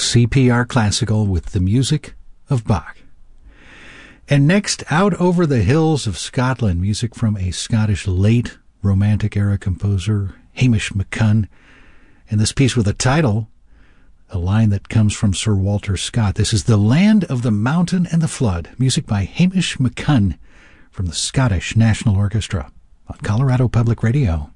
CPR Classical with the music of Bach. And next, Out Over the Hills of Scotland, music from a Scottish late Romantic era composer, Hamish McCunn. And this piece with a title, a line that comes from Sir Walter Scott. This is The Land of the Mountain and the Flood, music by Hamish McCunn from the Scottish National Orchestra on Colorado Public Radio.